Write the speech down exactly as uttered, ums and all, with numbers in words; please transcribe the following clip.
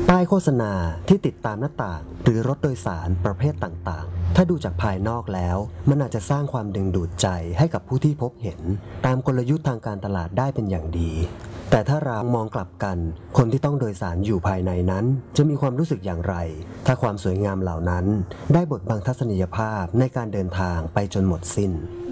ป้ายโฆษณาที่ติดตามหน้าต่างหรือรถโดยสารประเภทต่างๆถ้าดูจากภายนอกแล้วมันอาจจะสร้างความดึงดูดใจให้กับผู้ที่พบเห็นตามกลยุทธ์ทางการตลาดได้เป็นอย่างดีแต่ถ้าเรามองกลับกันคนที่ต้องโดยสารอยู่ภายในนั้นจะมีความรู้สึกอย่างไรถ้าความสวยงามเหล่านั้นได้บดบังทัศนียภาพในการเดินทางไปจนหมดสิ้น